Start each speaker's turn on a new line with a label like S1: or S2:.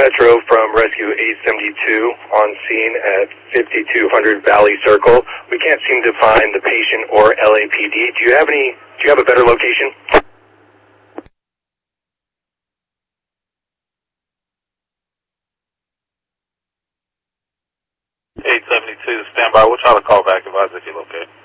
S1: Metro from Rescue 872 on scene at 5200 Valley Circle. We can't seem to find the patient or LAPD. Do you have a better location?
S2: 872 to standby. We'll try to call back, advise if you locate.